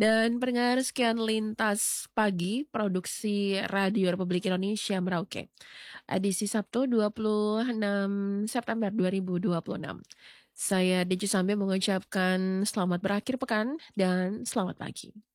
Dan pendengar sekian lintas pagi produksi Radio Republik Indonesia Merauke. Edisi Sabtu 26 September 2026. Saya Deji Sambe mengucapkan selamat berakhir pekan dan selamat pagi.